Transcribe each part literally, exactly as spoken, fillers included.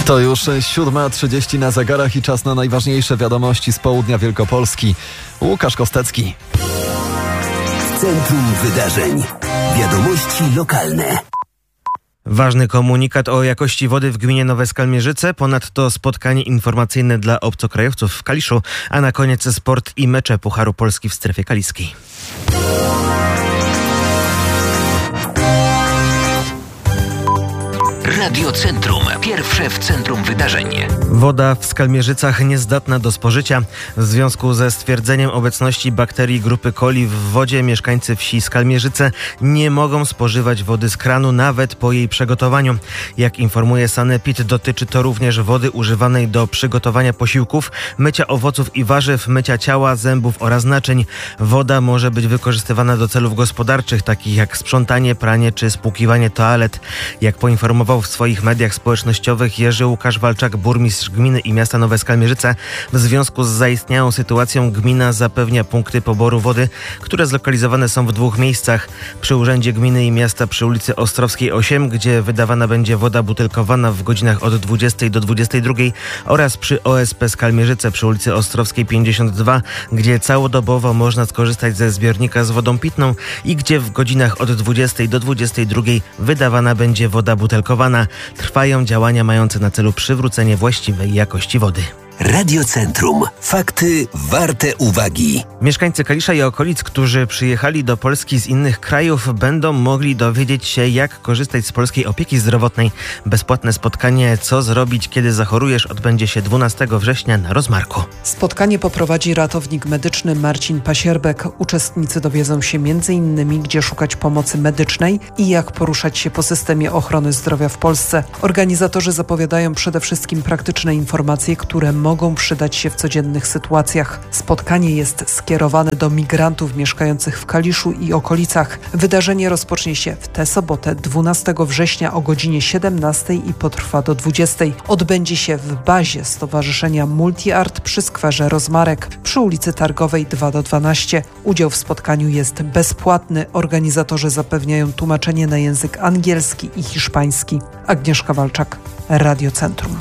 To już siódma trzydzieści na zegarach i czas na najważniejsze wiadomości z południa Wielkopolski. Łukasz Kostecki. Centrum Wydarzeń. Wiadomości lokalne. Ważny komunikat o jakości wody w gminie Nowe Skalmierzyce, ponadto spotkanie informacyjne dla obcokrajowców w Kaliszu, a na koniec sport i mecze Pucharu Polski w strefie kaliskiej. Radio Centrum. Pierwsze w centrum wydarzeń. Woda w Skalmierzycach niezdatna do spożycia. W związku ze stwierdzeniem obecności bakterii grupy coli w wodzie mieszkańcy wsi Skalmierzyce nie mogą spożywać wody z kranu nawet po jej przygotowaniu. Jak informuje Sanepid, dotyczy to również wody używanej do przygotowania posiłków, mycia owoców i warzyw, mycia ciała, zębów oraz naczyń. Woda może być wykorzystywana do celów gospodarczych, takich jak sprzątanie, pranie czy spłukiwanie toalet. Jak poinformował w swoich mediach społecznościowych Jerzy Łukasz Walczak, burmistrz gminy i miasta Nowe Skalmierzyce, w związku z zaistniałą sytuacją gmina zapewnia punkty poboru wody, które zlokalizowane są w dwóch miejscach. Przy Urzędzie Gminy i Miasta przy ulicy Ostrowskiej osiem, gdzie wydawana będzie woda butelkowana w godzinach od dwudziestej do dwudziestej drugiej, oraz przy O S P Skalmierzyce przy ulicy Ostrowskiej pięćdziesiąt dwa, gdzie całodobowo można skorzystać ze zbiornika z wodą pitną i gdzie w godzinach od dwudziestej do dwudziestej drugiej wydawana będzie woda butelkowana. Trwają działania mające na celu przywrócenie właściwej jakości wody. Radio Centrum. Fakty warte uwagi. Mieszkańcy Kalisza i okolic, którzy przyjechali do Polski z innych krajów, będą mogli dowiedzieć się, jak korzystać z polskiej opieki zdrowotnej. Bezpłatne spotkanie "Co zrobić, kiedy zachorujesz" odbędzie się dwunastego września na Rozmarku. Spotkanie poprowadzi ratownik medyczny Marcin Pasierbek. Uczestnicy dowiedzą się między innymi, gdzie szukać pomocy medycznej i jak poruszać się po systemie ochrony zdrowia w Polsce. Organizatorzy zapowiadają przede wszystkim praktyczne informacje, które mogą przydać się w codziennych sytuacjach. Spotkanie jest skierowane do migrantów mieszkających w Kaliszu i okolicach. Wydarzenie rozpocznie się w tę sobotę, dwunastego września o godzinie siedemnastej i potrwa do dwudziestej. Odbędzie się w bazie Stowarzyszenia Multi-Art przy skwerze Rozmarek przy ulicy Targowej dwa do dwunastu. Udział w spotkaniu jest bezpłatny. Organizatorzy zapewniają tłumaczenie na język angielski i hiszpański. Agnieszka Walczak, Radio Centrum.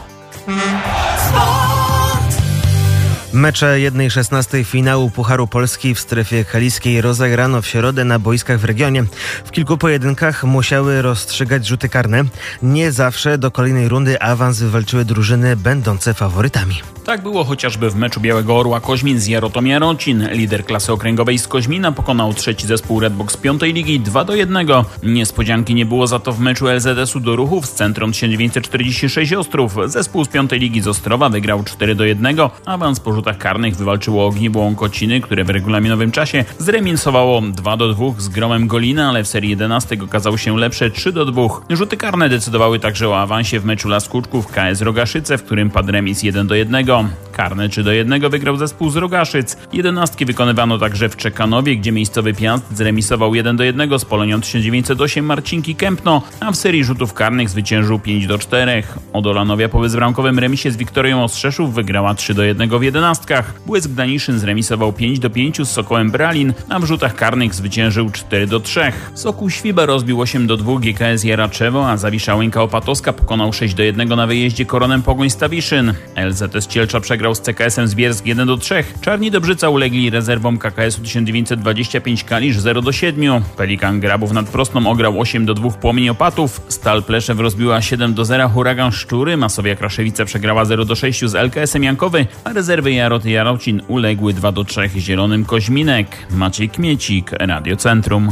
Mecze jednej szesnastej finału Pucharu Polski w strefie kaliskiej rozegrano w środę na boiskach w regionie. W kilku pojedynkach musiały rozstrzygać rzuty karne. Nie zawsze do kolejnej rundy awans wywalczyły drużyny będące faworytami. Tak było chociażby w meczu Białego Orła Koźmin z Jarotom Jarocin. Lider klasy okręgowej z Koźmina pokonał trzeci zespół Redbox z piątej ligi dwa do jednego. Niespodzianki nie było za to w meczu L Z S-u do Ruchów z Centrum tysiąc dziewięćset czterdzieści sześć Ostrów. Zespół z piątej ligi z Ostrowa wygrał cztery do jednego. Awans po rzutach karnych wywalczyło Ogniwo Łąkociny, które w regulaminowym czasie zremisowało dwa do dwóch z Gromem Golina, ale w serii jedenastek okazało się lepsze trzy do dwóch. Rzuty karne decydowały także o awansie w meczu Las Kuczków K S Rogaszyce, w którym padł remis jeden do jednego. Karne trzy do jednego wygrał zespół z Rogaszyc. Jedenastki wykonywano także w Czekanowie, gdzie miejscowy Piast zremisował jeden do jednego z Polonią tysiąc dziewięćset osiem Marcinki Kępno, a w serii rzutów karnych zwyciężył pięć do czterech. Odolanowia po bezbramkowym remisie z Wiktorią Ostrzeszów wygrała trzy do jednego w jedenastkach. Błysk Daniszyn zremisował pięć do pięciu z Sokołem Bralin, a w rzutach karnych zwyciężył cztery do trzech. Sokół Świba rozbił osiem do dwóch G K S Jaraczewo, a Zawisza Łęka Opatowska pokonał sześć do jednego na wyjeździe Koronem Pogoń Stawiszyn. L Z S Cielcza przegrał z C K S-em Zbiersk jeden do trzech. Czarni Dobrzyca ulegli rezerwom K K S-u tysiąc dziewięćset dwadzieścia pięć Kalisz zero do siedmiu. Pelikan Grabów nad Prosną ograł osiem do dwóch Płomień Opatów. Stal Pleszew rozbiła siedem do zera Huragan Szczury. Masowia Kraszewice przegrała zero do sześciu z L K S-em Jankowy, a rezerwy Jaroty Jarocin uległy dwa do trzech Zielonym Koźminek. Maciej Kmiecik, Radio Centrum.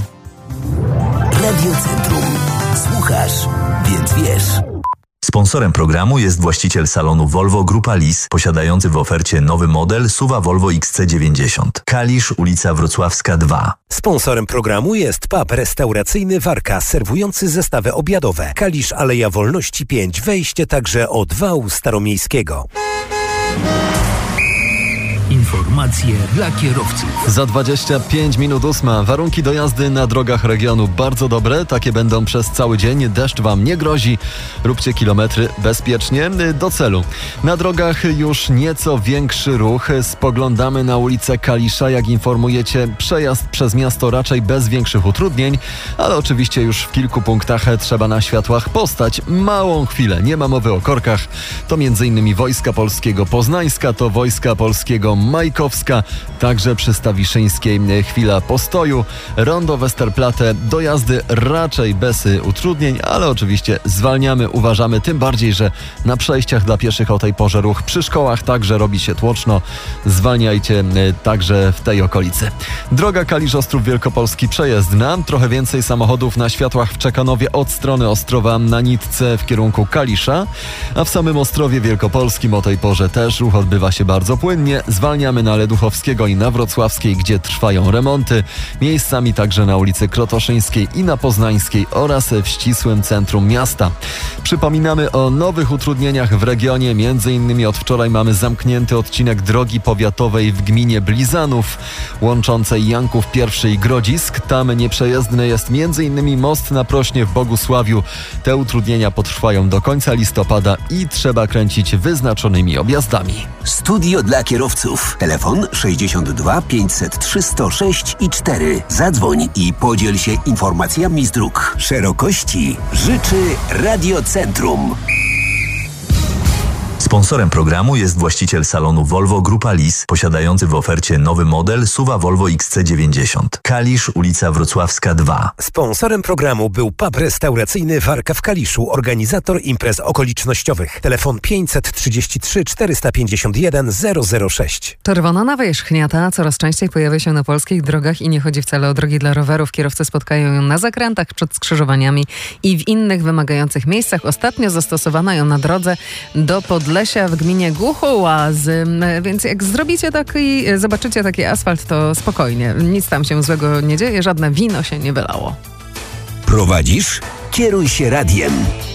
Radio Centrum. Słuchasz, więc wiesz. Sponsorem programu jest właściciel salonu Volvo Grupa Lis, posiadający w ofercie nowy model SUV-a Volvo X C dziewięćdziesiąt. Kalisz, ulica Wrocławska dwa. Sponsorem programu jest pub restauracyjny Warka, serwujący zestawy obiadowe. Kalisz, Aleja Wolności pięć, wejście także od wału staromiejskiego. Informacje dla kierowców. Za dwadzieścia pięć minut ósma. Warunki do jazdy na drogach regionu bardzo dobre. Takie będą przez cały dzień. Deszcz wam nie grozi. Róbcie kilometry bezpiecznie do celu. Na drogach już nieco większy ruch. Spoglądamy na ulicę Kalisza. Jak informujecie, przejazd przez miasto raczej bez większych utrudnień, ale oczywiście już w kilku punktach trzeba na światłach postać małą chwilę. Nie ma mowy o korkach. To między innymi Wojska Polskiego Poznańska, to Wojska Polskiego Majkowska, także przy Stawiszyńskiej chwila postoju. Rondo Westerplatte do jazdy raczej bez utrudnień, ale oczywiście zwalniamy, uważamy, tym bardziej, że na przejściach dla pieszych o tej porze ruch przy szkołach także robi się tłoczno. Zwalniajcie także w tej okolicy. Droga Kalisz-Ostrów Wielkopolski przejezdna. Trochę więcej samochodów na światłach w Czekanowie od strony Ostrowa na nitce w kierunku Kalisza, a w samym Ostrowie Wielkopolskim o tej porze też ruch odbywa się bardzo płynnie. Zwalniamy na Leduchowskiego i na Wrocławskiej, gdzie trwają remonty. Miejscami także na ulicy Krotoszyńskiej i na Poznańskiej oraz w ścisłym centrum miasta. Przypominamy o nowych utrudnieniach w regionie. Między innymi od wczoraj mamy zamknięty odcinek drogi powiatowej w gminie Blizanów, łączącej Janków I i Grodzisk. Tam nieprzejezdny jest między innymi most na Prośnie w Bogusławiu. Te utrudnienia potrwają do końca listopada i trzeba kręcić wyznaczonymi objazdami. Studio dla kierowców. Telefon sześćdziesiąt dwa pięćset trzy sto sześć i cztery. Zadzwoń i podziel się informacjami z dróg. Szerokości życzy Radiocentrum. Sponsorem programu jest właściciel salonu Volvo Grupa Lis, posiadający w ofercie nowy model Suva Volvo X C dziewięćdziesiąt. Kalisz, ulica Wrocławska dwa. Sponsorem programu był pub restauracyjny Warka w Kaliszu, organizator imprez okolicznościowych. Telefon pięćset trzydzieści trzy czterysta pięćdziesiąt jeden zero zero sześć. Czerwona nawierzchnia coraz częściej pojawia się na polskich drogach i nie chodzi wcale o drogi dla rowerów. Kierowcy spotkają ją na zakrętach, przed skrzyżowaniami i w innych wymagających miejscach. Ostatnio zastosowano ją na drodze do Podlesia w gminie Głuchołazy, więc jak zrobicie taki, zobaczycie taki asfalt, to spokojnie, nic tam się złego nie dzieje, żadne wino się nie wylało. Prowadzisz? Kieruj się radiem.